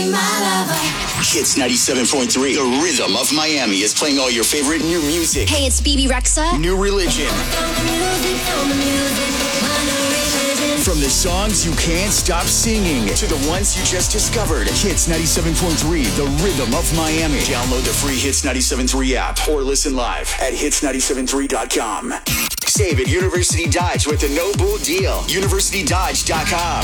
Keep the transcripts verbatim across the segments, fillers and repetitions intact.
Hits ninety-seven point three, the rhythm of Miami, is playing all your favorite new music. Hey, it's B B Rexa. New Religion. From the songs you can't stop singing to the ones you just discovered. Hits ninety-seven point three, the rhythm of Miami. Download the free Hits ninety-seven point three app or listen live at hits ninety-seven three dot com. Save at University Dodge with a no-bull deal. university dodge dot com.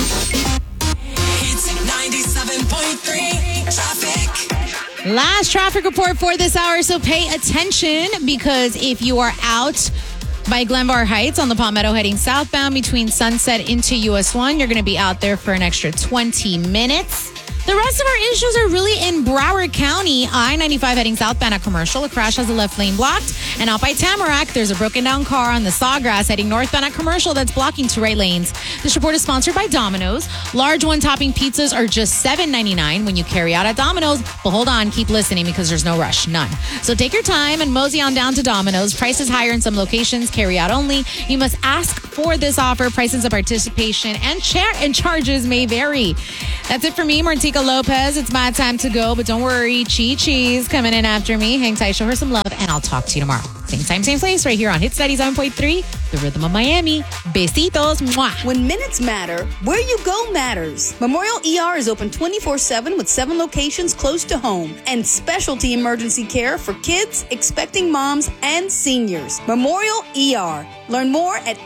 Hits ninety-seven point three traffic. Last traffic report for this hour, so pay attention because if you are out by Glenbar Heights on the Palmetto heading southbound between Sunset into U S one, you're going to be out there for an extra twenty minutes. The rest of our issues are really in Broward County. I ninety-five heading southbound at Commercial. A crash has the left lane blocked. And out by Tamarack, there's a broken down car on the Sawgrass heading northbound at Commercial that's blocking two right lanes. This report is sponsored by Domino's. Large one-topping pizzas are just seven ninety-nine when you carry out at Domino's. But hold on, keep listening because there's no rush, none. So take your time and mosey on down to Domino's. Price is higher in some locations, carry out only. You must ask for this offer. Prices of participation and, char- and charges may vary. That's it for me, Martika Lopez. It's my time to go, but don't worry. Chi Chi's coming in after me. Hang tight, show her some love, and I'll talk to you tomorrow. Same time, same place, right here on Hits ninety-seven point three, the rhythm of Miami. Besitos. Mwah. When minutes matter, where you go matters. Memorial E R is open twenty-four seven with seven locations close to home and specialty emergency care for kids, expecting moms, and seniors. Memorial E R. Learn more at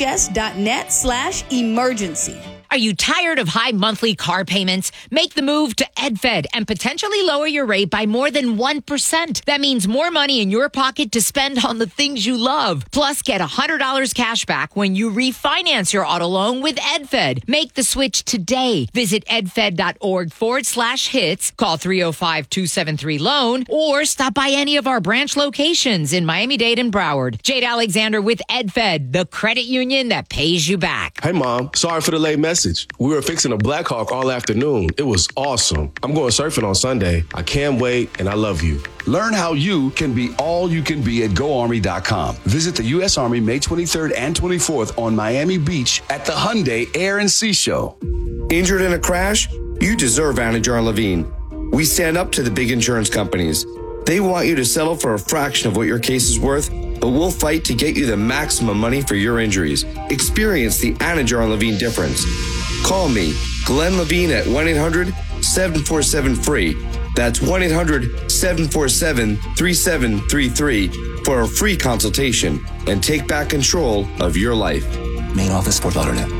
mhs.net slash emergency. Are you tired of high monthly car payments? Make the move to EdFed and potentially lower your rate by more than one percent. That means more money in your pocket to spend on the things you love. Plus, get one hundred dollars cash back when you refinance your auto loan with EdFed. Make the switch today. Visit edfed.org forward slash hits. Call three oh five, two seven three, loan or stop by any of our branch locations in Miami-Dade and Broward. Jade Alexander with EdFed, the credit union that pays you back. Hey, Mom. Sorry for the late message. We were fixing a Blackhawk all afternoon. It was awesome. I'm going surfing on Sunday. I can't wait, and I love you. Learn how you can be all you can be at go army dot com. Visit the U S Army May twenty-third and twenty-fourth on Miami Beach at the Hyundai Air and Sea Show. Injured in a crash? You deserve Anajar Levine. We stand up to the big insurance companies. They want you to settle for a fraction of what your case is worth, but we'll fight to get you the maximum money for your injuries. Experience the Anajar Levine difference. Call me, Glenn Levine, at one eight hundred, seven four seven, free. That's one eight hundred, seven four seven, three seven three three for a free consultation and take back control of your life. Main office, Fort Lauderdale.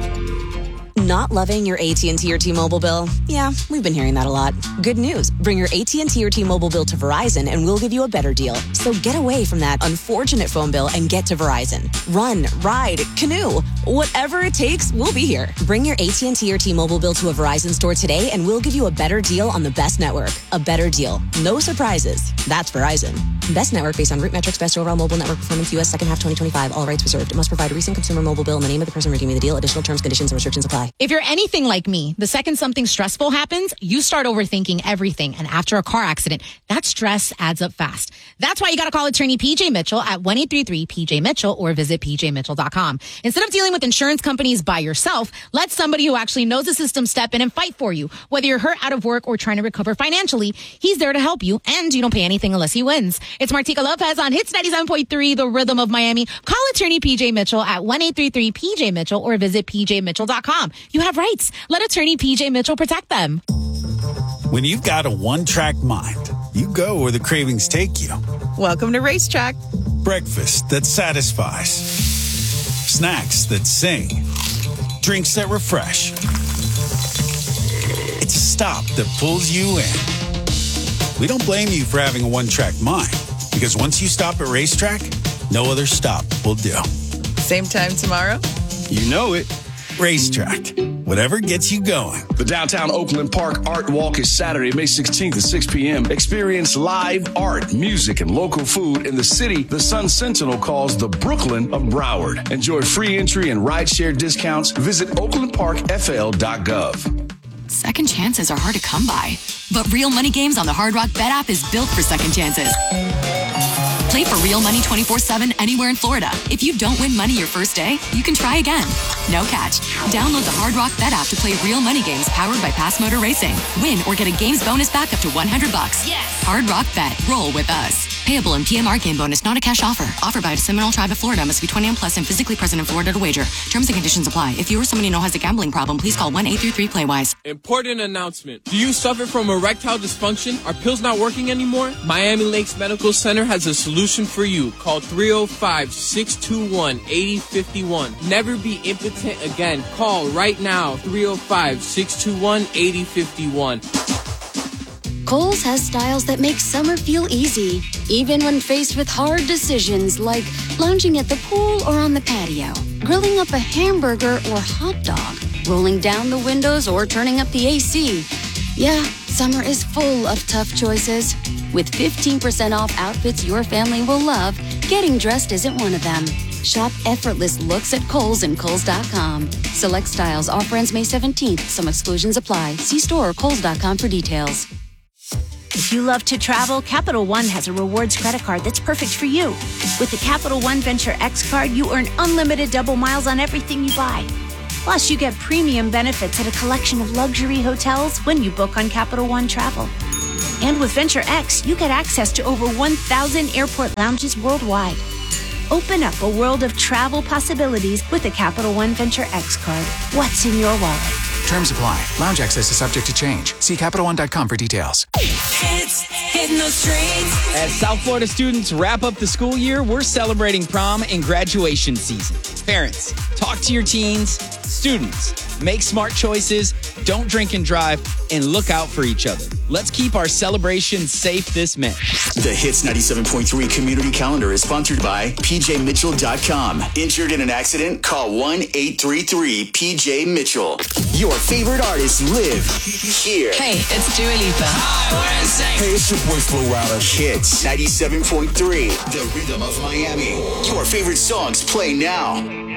Not loving your A T and T or T-Mobile bill? Yeah, we've been hearing that a lot. Good news. Bring your A T and T or T-Mobile bill to Verizon and we'll give you a better deal. So get away from that unfortunate phone bill and get to Verizon. Run, ride, canoe. Whatever it takes, we'll be here. Bring your A T and T or T-Mobile bill to a Verizon store today and we'll give you a better deal on the best network. A better deal. No surprises. That's Verizon. Best network based on root metrics, best overall mobile network performance, U S second half twenty twenty-five. All rights reserved. It must provide a recent consumer mobile bill in the name of the person redeeming the deal. Additional terms, conditions, and restrictions apply. If you're anything like me, the second something stressful happens, you start overthinking everything. And after a car accident, that stress adds up fast. That's why you got to call attorney P J Mitchell at one eight three three P J Mitchell or visit P J Mitchell dot com. Instead of dealing with insurance companies by yourself, let somebody who actually knows the system step in and fight for you. Whether you're hurt out of work or trying to recover financially, he's there to help you, and you don't pay anything unless he wins. It's Martika Lopez on Hits ninety-seven point three, the rhythm of Miami. Call attorney P J Mitchell at one eight three three P J Mitchell or visit P J Mitchell dot com. You have rights. Let attorney P J Mitchell protect them. When you've got a one-track mind, you go where the cravings take you. Welcome to Racetrack. Breakfast that satisfies. Snacks that sing. Drinks that refresh. It's a stop that pulls you in. We don't blame you for having a one-track mind, because once you stop at Racetrack, no other stop will do. Same time tomorrow? You know it. Racetrack. Whatever gets you going. The Downtown Oakland Park Art Walk is Saturday, May sixteenth at six p.m. Experience live art, music, and local food in the city the Sun Sentinel calls the Brooklyn of Broward. Enjoy free entry and rideshare discounts. Visit oakland park f l dot gov. Second chances are hard to come by, but Real Money Games on the Hard Rock Bet app is built for second chances. Play for real money twenty-four seven anywhere in Florida. If you don't win money your first day, you can try again. No catch. Download the Hard Rock Bet app to play real money games powered by Pass Motor Racing. Win or get a games bonus back up to one hundred bucks. Yes. Hard Rock Bet. Roll with us. Payable in P M R game bonus, not a cash offer. Offered by the Seminole Tribe of Florida. Must be twenty-one plus and physically present in Florida to wager. Terms and conditions apply. If you or someone you know has a gambling problem, please call one eight three three play wise. Important announcement. Do you suffer from erectile dysfunction? Are pills not working anymore? Miami Lakes Medical Center has a solution for you. Call three oh five, six two one, eight oh five one. Never be impotent again. Call right now. three oh five, six two one, eight oh five one. Kohl's has styles that make summer feel easy, even when faced with hard decisions like lounging at the pool or on the patio, grilling up a hamburger or hot dog, rolling down the windows or turning up the A C. Yeah, summer is full of tough choices. With fifteen percent off outfits your family will love, getting dressed isn't one of them. Shop effortless looks at Kohl's and Kohl's dot com. Select styles, offer ends May seventeenth. Some exclusions apply. See store or Kohl's dot com for details. If you love to travel, Capital One has a rewards credit card that's perfect for you. With the Capital One Venture X card, you earn unlimited double miles on everything you buy. Plus, you get premium benefits at a collection of luxury hotels when you book on Capital One Travel. And with Venture X, you get access to over one thousand airport lounges worldwide. Open up a world of travel possibilities with the Capital One Venture X card. What's in your wallet? Terms apply. Lounge access is subject to change. See Capital One dot com for details. Hits, hitting those streets. As South Florida students wrap up the school year, we're celebrating prom and graduation season. Parents, talk to your teens. Students, make smart choices, don't drink and drive, and look out for each other. Let's keep our celebrations safe this May. The Hits ninety-seven point three community calendar is sponsored by P J Mitchell dot com. Injured in an accident? Call one eight three three P J Mitchell. Your favorite artists live here. Hey, it's Dua Lipa. Hi, Wednesday. Hey, it's your boy Flo Rida. Hits ninety-seven point three, the rhythm of Miami. Your favorite songs play now.